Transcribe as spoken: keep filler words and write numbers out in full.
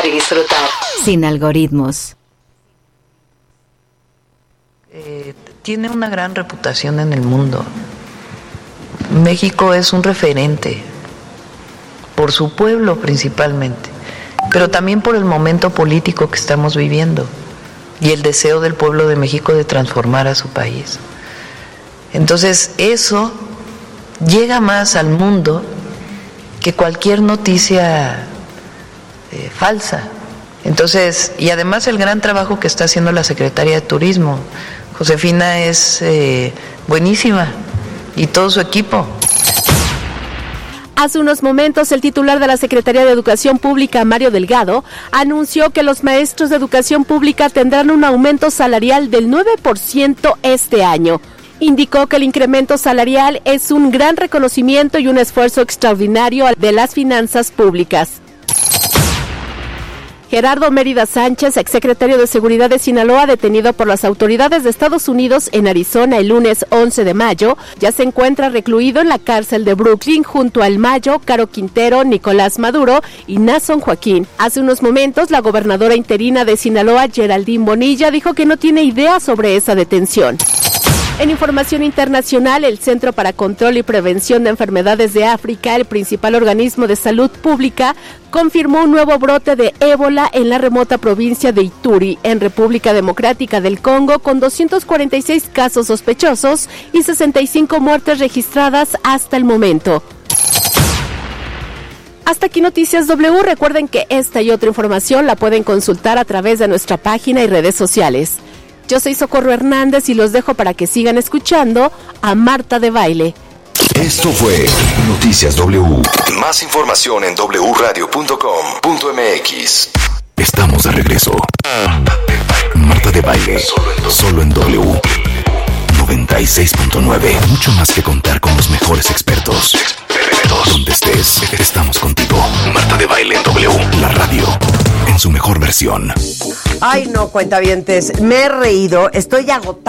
escuchar y disfrutar. Sin algoritmos. Eh, tiene una gran reputación en el mundo. México es un referente por su pueblo principalmente, pero también por el momento político que estamos viviendo y el deseo del pueblo de México de transformar a su país. Entonces eso llega más al mundo que cualquier noticia eh, falsa. Entonces, y además el gran trabajo que está haciendo la Secretaría de Turismo, Josefina es eh, buenísima, y todo su equipo. Hace unos momentos, el titular de la Secretaría de Educación Pública, Mario Delgado, anunció que los maestros de educación pública tendrán un aumento salarial del nueve por ciento este año. Indicó que el incremento salarial es un gran reconocimiento y un esfuerzo extraordinario de las finanzas públicas. Gerardo Mérida Sánchez, exsecretario de Seguridad de Sinaloa, detenido por las autoridades de Estados Unidos en Arizona el lunes once de mayo, ya se encuentra recluido en la cárcel de Brooklyn junto a El Mayo, Caro Quintero, Nicolás Maduro y Nason Joaquín. Hace unos momentos, la gobernadora interina de Sinaloa, Geraldine Bonilla, dijo que no tiene idea sobre esa detención. En información internacional, el Centro para Control y Prevención de Enfermedades de África, el principal organismo de salud pública, confirmó un nuevo brote de ébola en la remota provincia de Ituri, en República Democrática del Congo, con doscientos cuarenta y seis casos sospechosos y sesenta y cinco muertes registradas hasta el momento. Hasta aquí Noticias W. Recuerden que esta y otra información la pueden consultar a través de nuestra página y redes sociales. Yo soy Socorro Hernández y los dejo para que sigan escuchando a Marta de Baile. Esto fue Noticias W. Más información en doble u radio punto com punto m x. Estamos de regreso. Marta de Baile, solo en W. noventa y seis punto nueve. Mucho más que contar con los mejores expertos. Donde estés, estamos contigo. Marta de Baile en W. La radio, en su mejor versión. Ay, no, cuentavientes, me he reído, estoy agotada.